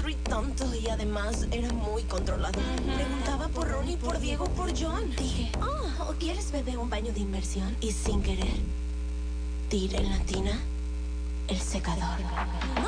Harry tonto y además era muy controlador. Preguntaba por Ronnie, por Diego, por John. Dije, oh, ¿quieres bebé un baño de inmersión? Y sin querer, tiré en la tina el secador.